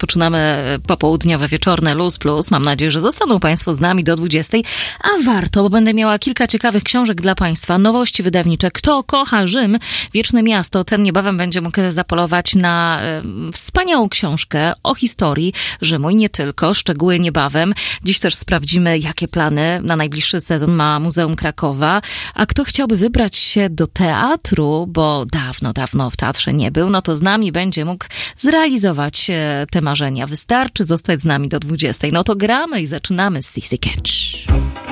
rozpoczynamy popołudniowe, wieczorne Luz Plus. Mam nadzieję, że zostaną Państwo z nami do 20, a warto, bo będę miała kilka ciekawych książek dla Państwa, nowości wydawnicze. Kto kocha Rzym, Wieczne Miasto, ten niebawem będzie mógł zapolować na wspaniałą książkę o historii Rzymu i nie tylko, szczegóły niebawem. Dziś też sprawdzimy, jakie plany na najbliższy sezon ma Muzeum Krakowa, a kto chciałby wybrać się do teatru, bo dawno w teatrze nie był, no to z nami będzie mógł zrealizować te marzenia. Wystarczy zostać z nami do 20. No to gramy i zaczynamy z Sissy Catch.